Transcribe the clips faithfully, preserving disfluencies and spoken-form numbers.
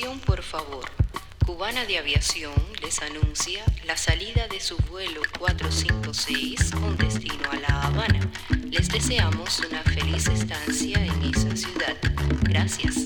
Atención por favor. Cubana de Aviación les anuncia la salida de su vuelo cuatrocientos cincuenta y seis con destino a La Habana. Les deseamos una feliz estancia en esa ciudad. Gracias.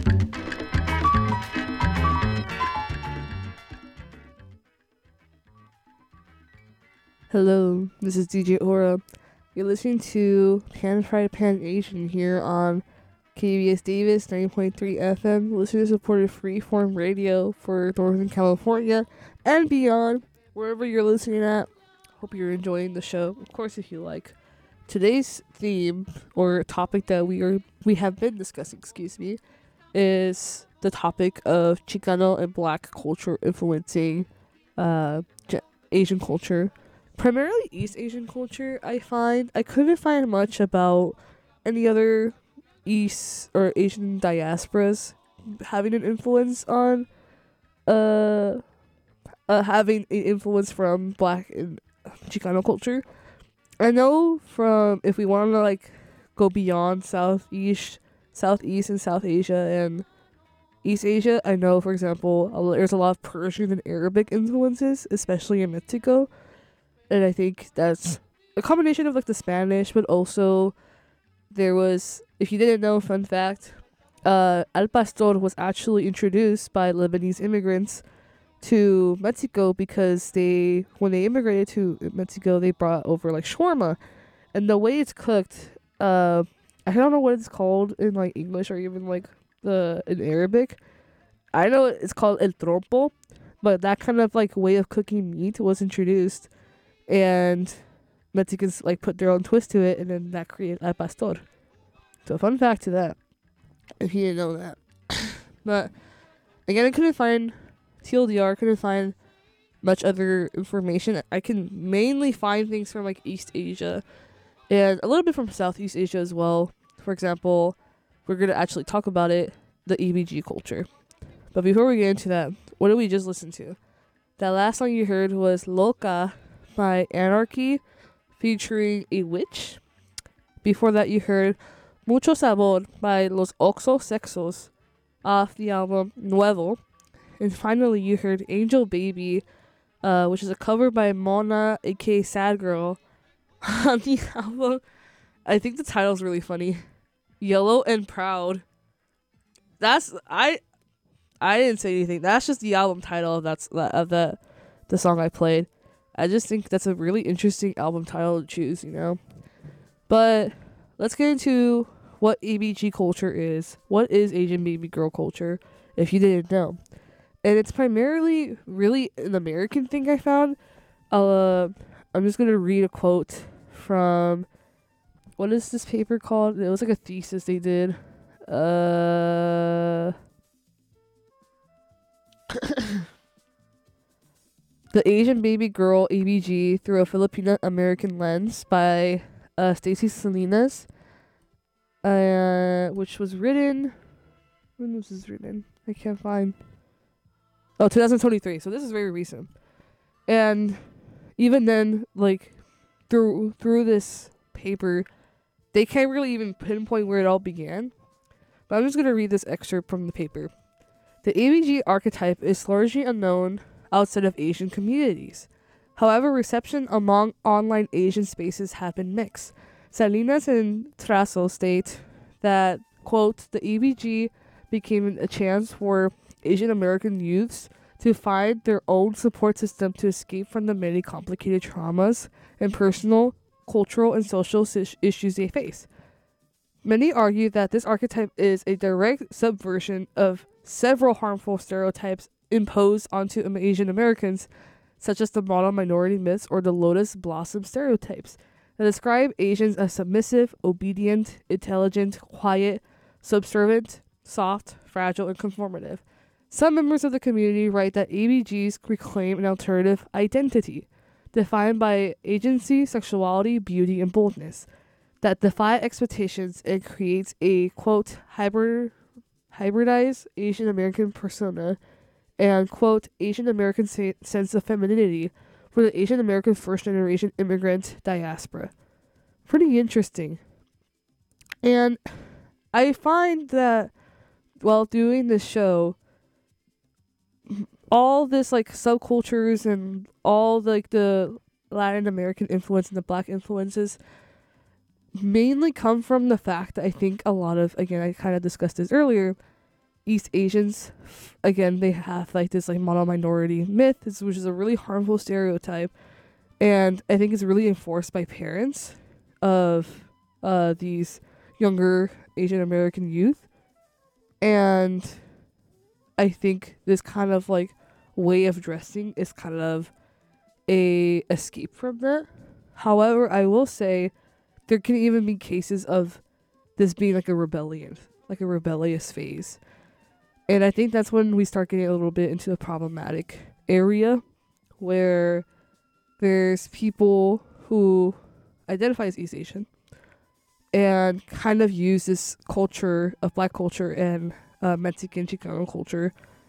Hello, this is D J Aura. You're listening to Pan Fried Pan Asian here on K B S Davis ninety point three F M, listener-supported freeform radio for Northern California and beyond, wherever you're listening at. Hope you're enjoying the show. Of course, if you like. Today's theme, or topic that we are we have been discussing, excuse me, is the topic of Chicano and Black culture influencing uh, Asian culture. Primarily East Asian culture, I find. I couldn't find much about any other East or Asian diasporas having an influence on, uh, uh having an influence from Black and Chicano culture. I know from, if we want to, like, go beyond Southeast, Southeast and South Asia and East Asia, I know, for example, there's a lot of Persian and Arabic influences, especially in Mexico. And I think that's a combination of, like, the Spanish, but also there was, if you didn't know, fun fact, uh, Al Pastor was actually introduced by Lebanese immigrants to Mexico because they, when they immigrated to Mexico, they brought over, like, shawarma. And the way it's cooked, uh, I don't know what it's called in, like, English or even, like, the in Arabic. I know it's called el trompo, but that kind of, like, way of cooking meat was introduced. And Mexicans, like, put their own twist to it, and then that created al pastor. So, fun fact to that, if you didn't know that. But, again, I couldn't find, T L D R, couldn't find much other information. I can mainly find things from, like, East Asia, and a little bit from Southeast Asia as well. For example, we're going to actually talk about it, the E B G culture. But before we get into that, what did we just listen to? That last song you heard was Loca by Anarchy, featuring a witch. Before that, you heard Mucho Sabor by Los Oxo Sexos off the album Nuevo. And finally, you heard Angel Baby, uh, which is a cover by Mona, aka Sad Girl, on the album. I think the title's really funny. Yellow and Proud. That's I. I didn't say anything. That's just the album title of that's of the the song I played. I just think that's a really interesting album title to choose, you know? But let's get into what E B G culture is. What is Asian baby girl culture, if you didn't know? And it's primarily really an American thing, I found. Uh, I'm just going to read a quote from, what is this paper called? It was like a thesis they did. Uh... The Asian Baby Girl A B G Through a Filipino American Lens by uh, Stacy Salinas, uh, which was written. When was this written? I can't find. Oh, twenty twenty-three. So this is very recent. And even then, like, through through this paper, they can't really even pinpoint where it all began. But I'm just gonna read this excerpt from the paper. The A B G archetype is largely unknown outside of Asian communities. However, reception among online Asian spaces have been mixed. Salinas and Traso state that, quote, the A B G became a chance for Asian American youths to find their own support system to escape from the many complicated traumas and personal, cultural, and social issues they face. Many argue that this archetype is a direct subversion of several harmful stereotypes imposed onto Asian Americans, such as the model minority myths or the lotus blossom stereotypes that describe Asians as submissive, obedient, intelligent, quiet, subservient, soft, fragile, and conformative. Some members of the community write that A B Gs reclaim an alternative identity, defined by agency, sexuality, beauty, and boldness, that defy expectations and creates a, quote, hybrid, hybridized Asian American persona and, quote, Asian American sa- sense of femininity for the Asian American first generation immigrant diaspora. Pretty interesting. And I find that while doing this show, all this like subcultures and all like the Latin American influence and the black influences mainly come from the fact that I think a lot of, again, I kind of discussed this earlier, East Asians, again, they have like this like mono minority myth, which is a really harmful stereotype, and I think it's really enforced by parents of uh these younger Asian American youth. And I think this kind of like way of dressing is kind of a escape from that. However, I will say there can even be cases of this being like a rebellion, like a rebellious phase. And I think that's when we start getting a little bit into the problematic area where there's people who identify as East Asian and kind of use this culture of black culture and uh, Mexican Chicano culture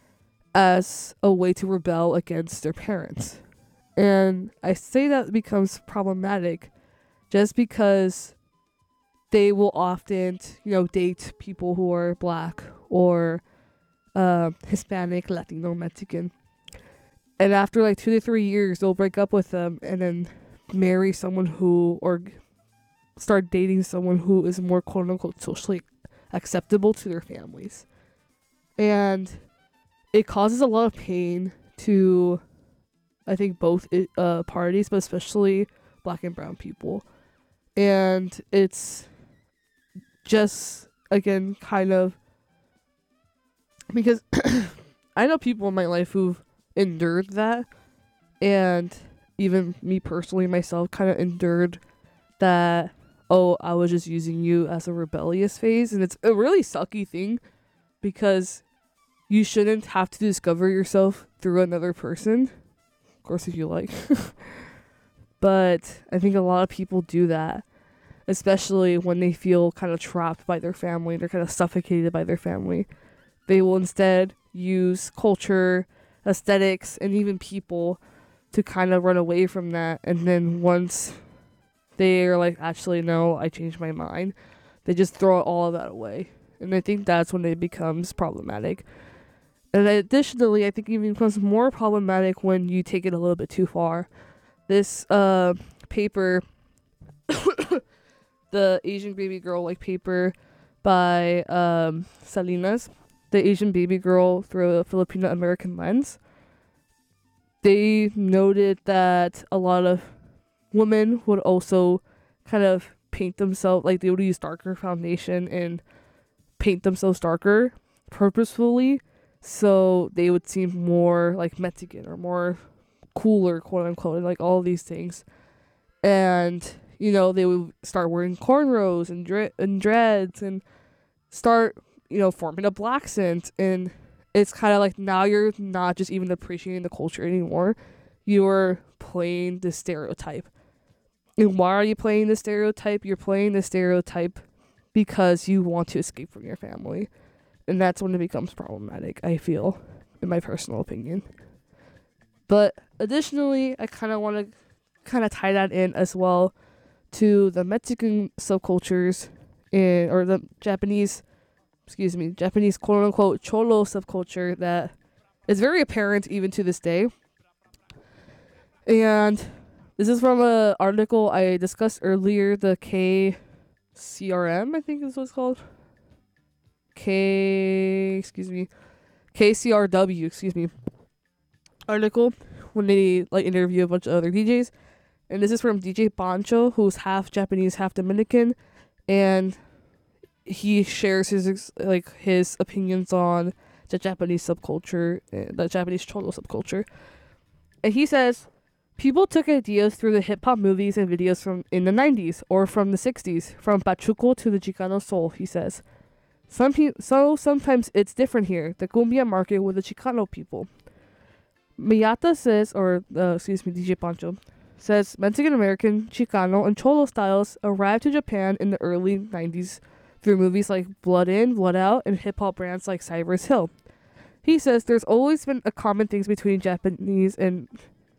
as a way to rebel against their parents. And I say that becomes problematic just because they will often, you know, date people who are black or uh, Hispanic, Latino, Mexican. And after like two to three years, they'll break up with them and then marry someone who, or start dating someone who is more quote unquote socially acceptable to their families. And it causes a lot of pain to, I think, both uh, parties, but especially black and brown people. And it's just, again, kind of, because I know people in my life who've endured that, and even me personally, myself, kind of endured that, oh, I was just using you as a rebellious phase. And it's a really sucky thing because you shouldn't have to discover yourself through another person. Of course, if you like. But I think a lot of people do that, especially when they feel kind of trapped by their family. They're kind of suffocated by their family. They will instead use culture, aesthetics, and even people to kind of run away from that. And then once they're like, actually, no, I changed my mind, they just throw all of that away. And I think that's when it becomes problematic. And additionally, I think it becomes more problematic when you take it a little bit too far. This uh, paper, the Asian Baby Girl like paper by um, Salinas, the Asian Baby Girl through a Filipino American lens, they noted that a lot of women would also kind of paint themselves, like they would use darker foundation and paint themselves darker purposefully, so they would seem more like Mexican or more cooler, quote unquote, and like all these things. And you know, they would start wearing cornrows and, dre- and dreads and start, you know, forming a black accent. And it's kind of like now you're not just even appreciating the culture anymore, you're playing the stereotype. And why are you playing the stereotype? You're playing the stereotype because you want to escape from your family. And that's when it becomes problematic, I feel, in my personal opinion. But additionally, I kind of want to kind of tie that in as well to the Mexican subcultures in, or the Japanese, excuse me, Japanese quote unquote cholo subculture that is very apparent even to this day. And this is from an article I discussed earlier, the K C R M, I think is what it's called. K, excuse me, K C R W, excuse me, article when they like interview a bunch of other D Js. And this is from D J Pancho, who's half Japanese, half Dominican, and he shares his like his opinions on the Japanese subculture, the Japanese cholo subculture. And he says, people took ideas through the hip-hop movies and videos from in the nineties or from the sixties, from Pachuco to the Chicano soul, he says. Some pe- so sometimes it's different here, the cumbia market with the Chicano people. Miyata says, or uh, excuse me, D J Pancho, says Mexican American, Chicano, and Cholo styles arrived to Japan in the early nineties through movies like Blood In, Blood Out, and hip-hop brands like Cypress Hill. He says there's always been a common things between Japanese and...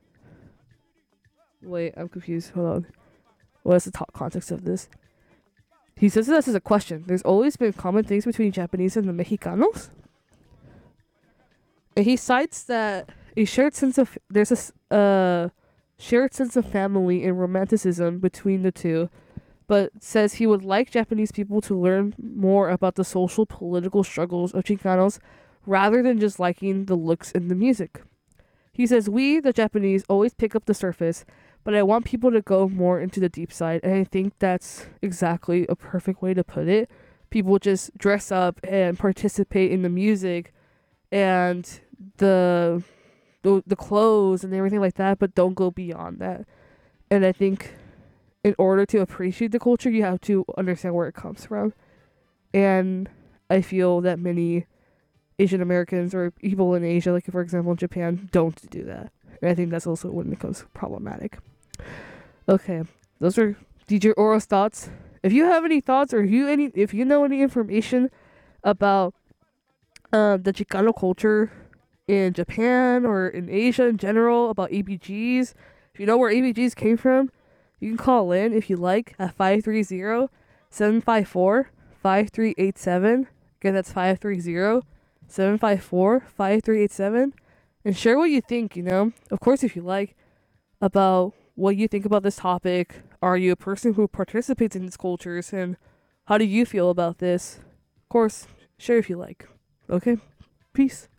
Wait, I'm confused. Hold on. What's the top context of this? He says this as a question. There's always been common things between Japanese and the Mexicanos? And he cites that a shared sense of there's a s- uh, shared sense of family and romanticism between the two, but says he would like Japanese people to learn more about the social political struggles of Chicanos rather than just liking the looks and the music. He says, we, the Japanese, always pick up the surface, but I want people to go more into the deep side, and I think that's exactly a perfect way to put it. People just dress up and participate in the music and the the, the clothes and everything like that, but don't go beyond that. And I think in order to appreciate the culture, you have to understand where it comes from. And I feel that many Asian Americans or people in Asia, like for example in Japan, don't do that. And I think that's also when it becomes problematic. Okay, those are D J Oro's thoughts. If you have any thoughts or you any if you know any information about uh, the Chicano culture in Japan or in Asia in general, about A B Gs, if you know where A B Gs came from, you can call in if you like at five three zero, seven five four, five three eight seven. Again, that's five three zero, seven five four, five three eight seven. And share what you think, you know. Of course, if you like, about what you think about this topic. Are you a person who participates in these cultures? And how do you feel about this? Of course, share if you like. Okay? Peace.